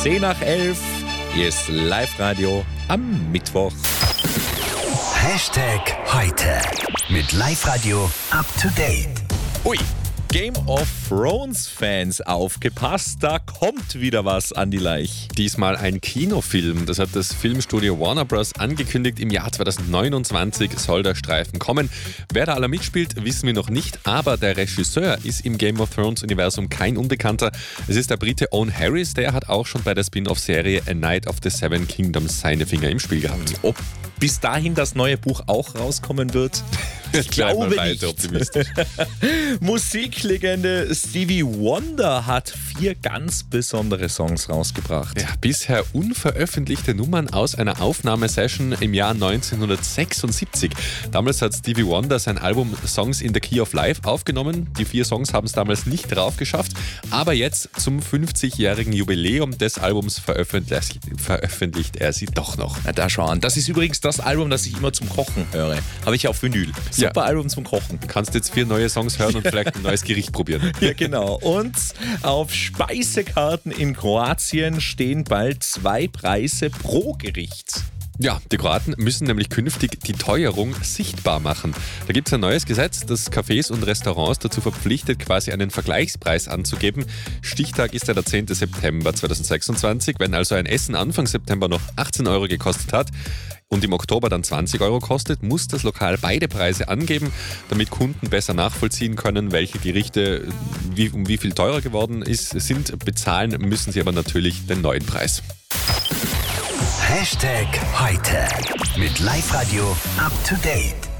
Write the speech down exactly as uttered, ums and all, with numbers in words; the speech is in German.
zehn nach elf. Hier ist Live-Radio am Mittwoch. Hashtag heute mit Live-Radio up to date. Ui, Game of Thrones Fans, aufgepasst, da kommt wieder was an die Laich. Diesmal ein Kinofilm. Das hat das Filmstudio Warner Bros. Angekündigt. Im Jahr zweitausendneunundzwanzig soll der Streifen kommen. Wer da aller mitspielt, wissen wir noch nicht. Aber der Regisseur ist im Game of Thrones Universum kein Unbekannter. Es ist der Brite Owen Harris. Der hat auch schon bei der Spin-off-Serie A Night of the Seven Kingdoms seine Finger im Spiel gehabt. Ob bis dahin das neue Buch auch rauskommen wird? Ich glaube nicht. Optimistisch. Musiklegende Stevie Wonder hat vier ganz besondere Songs rausgebracht. Ja, bisher unveröffentlichte Nummern aus einer Aufnahmesession im Jahr neunzehnhundertsechsundsiebzig. Damals hat Stevie Wonder sein Album Songs in the Key of Life aufgenommen. Die vier Songs haben es damals nicht drauf geschafft, aber jetzt zum fünfzigjährigen Jubiläum des Albums veröffentlicht, veröffentlicht er sie doch noch. Na, da schau an. Das ist übrigens das Album, das ich immer zum Kochen höre. Habe ich auf Vinyl. Super ja. Album zum Kochen. Du kannst jetzt vier neue Songs hören und vielleicht ein neues Gericht probieren. Ja, genau. Und auf Speisekarten in Kroatien stehen bald zwei Preise pro Gericht. Ja, die Kroaten müssen nämlich künftig die Teuerung sichtbar machen. Da gibt es ein neues Gesetz, das Cafés und Restaurants dazu verpflichtet, quasi einen Vergleichspreis anzugeben. Stichtag ist ja der zehnten September zweitausendsechsundzwanzig. Wenn also ein Essen Anfang September noch achtzehn Euro gekostet hat und im Oktober dann zwanzig Euro kostet, muss das Lokal beide Preise angeben, damit Kunden besser nachvollziehen können, welche Gerichte wie, um wie viel teurer geworden ist, sind. Bezahlen müssen sie aber natürlich den neuen Preis. Hashtag heute mit Live-Radio up to date.